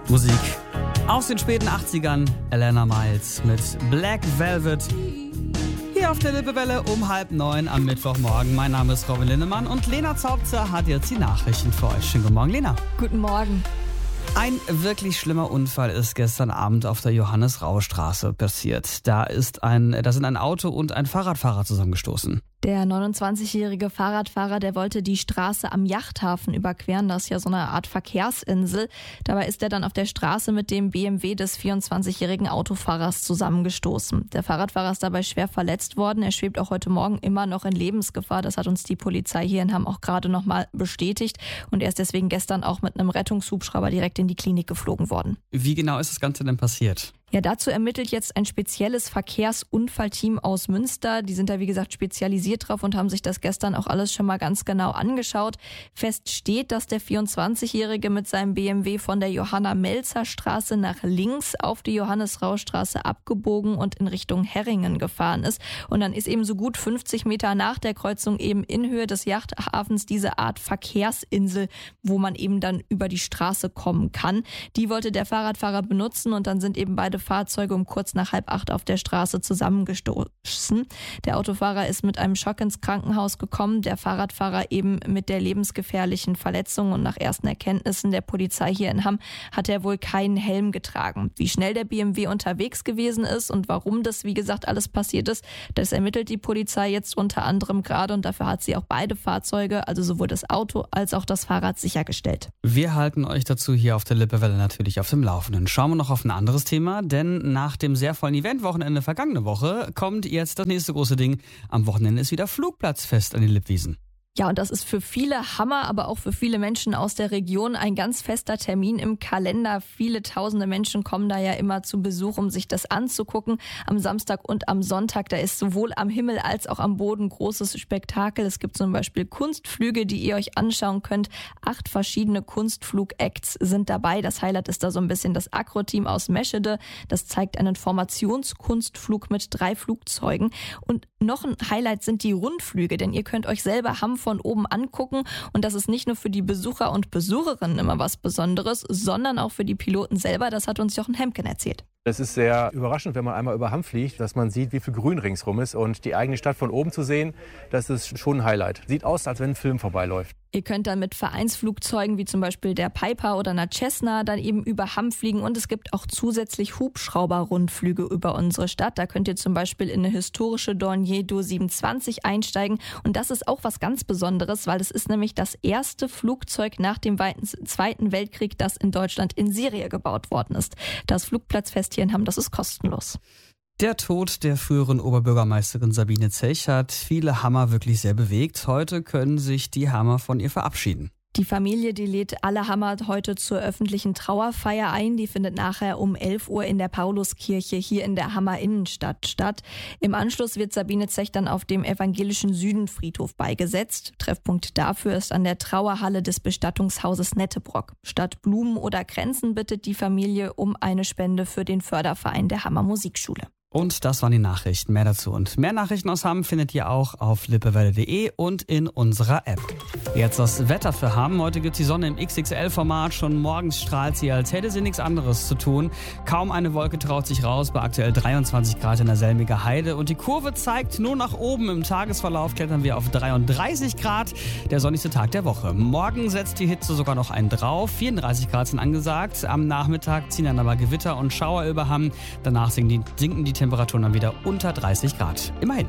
Musik aus den späten 80ern. Alana Miles mit Black Velvet. Hier auf der Lippewelle um 8:30 am Mittwochmorgen. Mein Name ist Robin Lindemann und Lena Zaubzer hat jetzt die Nachrichten für euch. Schönen guten Morgen, Lena. Guten Morgen. Ein wirklich schlimmer Unfall ist gestern Abend auf der Johannes-Rau-Straße passiert. Da sind ein Auto und ein Fahrradfahrer zusammengestoßen. Der 29-jährige Fahrradfahrer, der wollte die Straße am Yachthafen überqueren. Das ist ja so eine Art Verkehrsinsel. Dabei ist er dann auf der Straße mit dem BMW des 24-jährigen Autofahrers zusammengestoßen. Der Fahrradfahrer ist dabei schwer verletzt worden. Er schwebt auch heute Morgen immer noch in Lebensgefahr. Das hat uns die Polizei hier in Hamm auch gerade nochmal bestätigt. Und er ist deswegen gestern auch mit einem Rettungshubschrauber direkt in die Klinik geflogen worden. Wie genau ist das Ganze denn passiert? Ja, dazu ermittelt jetzt ein spezielles Verkehrsunfallteam aus Münster. Die sind da, wie gesagt, spezialisiert drauf und haben sich das gestern auch alles schon mal ganz genau angeschaut. Fest steht, dass der 24-Jährige mit seinem BMW von der Johanna-Melzer-Straße nach links auf die Johannes-Rau-Straße abgebogen und in Richtung Herringen gefahren ist. Und dann ist eben so gut 50 Meter nach der Kreuzung eben in Höhe des Yachthafens diese Art Verkehrsinsel, wo man eben dann über die Straße kommen kann. Die wollte der Fahrradfahrer benutzen und dann sind eben beide Fahrzeuge um kurz nach 7:30 auf der Straße zusammengestoßen. Der Autofahrer ist mit einem Schock ins Krankenhaus gekommen, der Fahrradfahrer eben mit der lebensgefährlichen Verletzung und nach ersten Erkenntnissen der Polizei hier in Hamm hat er wohl keinen Helm getragen. Wie schnell der BMW unterwegs gewesen ist und warum das, wie gesagt, alles passiert ist, das ermittelt die Polizei jetzt unter anderem gerade und dafür hat sie auch beide Fahrzeuge, also sowohl das Auto als auch das Fahrrad sichergestellt. Wir halten euch dazu hier auf der Lippewelle natürlich auf dem Laufenden. Schauen wir noch auf ein anderes Thema, denn nach dem sehr vollen Eventwochenende vergangene Woche kommt jetzt das nächste große Ding. Am Wochenende ist wieder Flugplatzfest an den Lippwiesen. Ja, und das ist für viele Hammer, aber auch für viele Menschen aus der Region ein ganz fester Termin im Kalender. Viele tausende Menschen kommen da ja immer zu Besuch, um sich das anzugucken. Am Samstag und am Sonntag, da ist sowohl am Himmel als auch am Boden großes Spektakel. Es gibt zum Beispiel Kunstflüge, die ihr euch anschauen könnt. 8 verschiedene Kunstflug-Acts sind dabei. Das Highlight ist da so ein bisschen das Akro-Team aus Meschede. Das zeigt einen Formationskunstflug mit 3 Flugzeugen. Und noch ein Highlight sind die Rundflüge, denn ihr könnt euch selber Hamm von oben angucken und das ist nicht nur für die Besucher und Besucherinnen immer was Besonderes, sondern auch für die Piloten selber. Das hat uns Jochen Hemken erzählt. Es ist sehr überraschend, wenn man einmal über Hamm fliegt, dass man sieht, wie viel Grün ringsrum ist und die eigene Stadt von oben zu sehen, das ist schon ein Highlight. Sieht aus, als wenn ein Film vorbeiläuft. Ihr könnt dann mit Vereinsflugzeugen wie zum Beispiel der Piper oder einer Cessna dann eben über Hamm fliegen und es gibt auch zusätzlich Hubschrauber-Rundflüge über unsere Stadt. Da könnt ihr zum Beispiel in eine historische Dornier Do 27 einsteigen und das ist auch was ganz Besonderes, weil es ist nämlich das erste Flugzeug nach dem Zweiten Weltkrieg, das in Deutschland in Serie gebaut worden ist. Das Flugplatzfest hier in Hamm, das ist kostenlos. Der Tod der früheren Oberbürgermeisterin Sabine Zech hat viele Hammer wirklich sehr bewegt. Heute können sich die Hammer von ihr verabschieden. Die Familie, die lädt alle Hammer heute zur öffentlichen Trauerfeier ein. Die findet nachher um 11 Uhr in der Pauluskirche hier in der Hammer Innenstadt statt. Im Anschluss wird Sabine Zech dann auf dem evangelischen Südenfriedhof beigesetzt. Treffpunkt dafür ist an der Trauerhalle des Bestattungshauses Nettebrock. Statt Blumen oder Kränzen bittet die Familie um eine Spende für den Förderverein der Hammer Musikschule. Und das waren die Nachrichten. Mehr dazu und mehr Nachrichten aus Hamm findet ihr auch auf lippewelle.de und in unserer App. Jetzt das Wetter für Hamm. Heute gibt es die Sonne im XXL-Format. Schon morgens strahlt sie, als hätte sie nichts anderes zu tun. Kaum eine Wolke traut sich raus bei aktuell 23 Grad in der Selmiger Heide. Und die Kurve zeigt nur nach oben. Im Tagesverlauf klettern wir auf 33 Grad. Der sonnigste Tag der Woche. Morgen setzt die Hitze sogar noch einen drauf. 34 Grad sind angesagt. Am Nachmittag ziehen dann aber Gewitter und Schauer über Hamm. Danach sinken die Temperaturen dann wieder unter 30 Grad. Immerhin.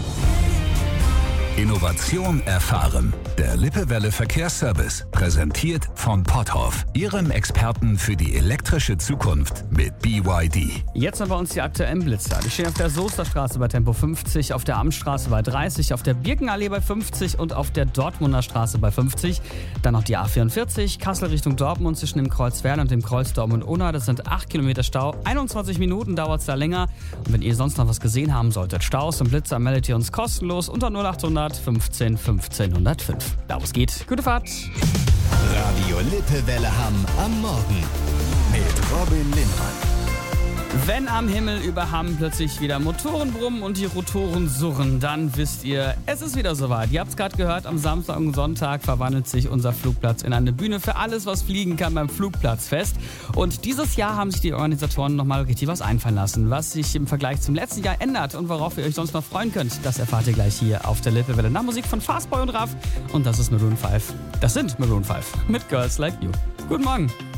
Innovation erfahren. Der Lippewelle Verkehrsservice, präsentiert von Potthoff, Ihrem Experten für die elektrische Zukunft mit BYD. Jetzt noch bei uns die aktuellen Blitzer. Die stehen auf der Soesterstraße bei Tempo 50, auf der Amtsstraße bei 30, auf der Birkenallee bei 50 und auf der Dortmunder Straße bei 50. Dann noch die A44, Kassel Richtung Dortmund zwischen dem Kreuz Wern und dem Kreuz Dortmund-Unna. Das sind 8 Kilometer Stau. 21 Minuten dauert es da länger. Und wenn ihr sonst noch was gesehen haben solltet, Staus und Blitzer, meldet ihr uns kostenlos unter 0800 15 15 105. Da wo es geht. Gute Fahrt. Radio Lippewelle Hamm am Morgen mit Robin Lindemann. Wenn am Himmel über Hamm plötzlich wieder Motoren brummen und die Rotoren surren, dann wisst ihr, es ist wieder soweit. Ihr habt es gerade gehört, am Samstag und Sonntag verwandelt sich unser Flugplatz in eine Bühne für alles, was fliegen kann beim Flugplatzfest. Und dieses Jahr haben sich die Organisatoren nochmal richtig was einfallen lassen, was sich im Vergleich zum letzten Jahr ändert und worauf ihr euch sonst noch freuen könnt. Das erfahrt ihr gleich hier auf der Lippewelle nach Musik von Fastboy und Raff. Und das ist Maroon 5. Das sind Maroon 5 mit Girls Like You. Guten Morgen.